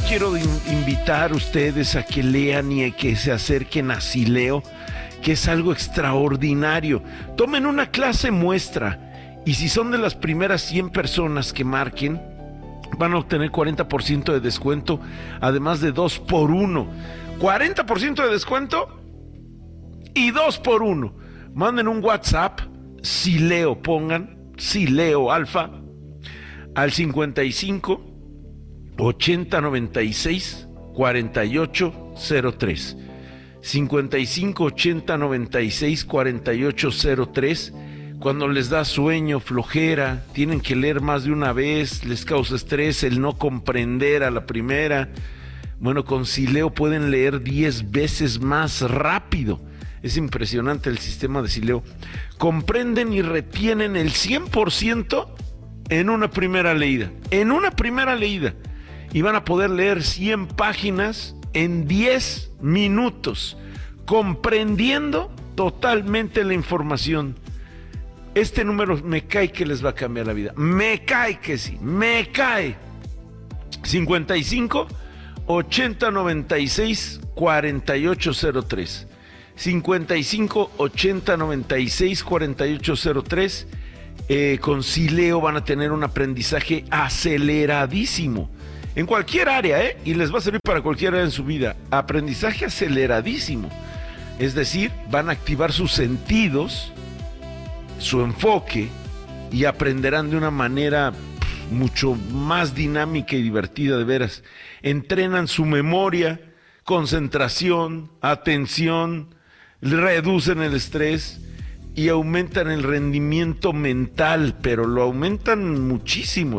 quiero invitar a ustedes a que lean y a que se acerquen a Sileo, que es algo extraordinario. Tomen una clase muestra y si son de las primeras 100 personas que marquen, van a obtener 40% de descuento, además de 2 por 1. 40% de descuento y 2 por 1. Manden un WhatsApp, Sileo, pongan Sileo Alfa, al 55 80 96 48 03. 55 80 96 48 03. Cuando les da sueño, flojera, tienen que leer más de una vez, les causa estrés el no comprender a la primera. Bueno, con Sileo pueden leer 10 veces más rápido. Es impresionante el sistema de Sileo. Comprenden y retienen el 100% en una primera leída. En una primera leída. Y van a poder leer 100 páginas en 10 minutos, comprendiendo totalmente la información. Este número me cae que les va a cambiar la vida. Me cae que sí, me cae. 55 80 96 4803. 55 80 96 4803. Con Sileo van a tener un aprendizaje aceleradísimo. En cualquier área, y les va a servir para cualquier área en su vida. Aprendizaje aceleradísimo. Es decir, van a activar sus sentidos, su enfoque, y aprenderán de una manera mucho más dinámica y divertida, de veras. Entrenan su memoria, concentración, atención, reducen el estrés y aumentan el rendimiento mental, pero lo aumentan muchísimo.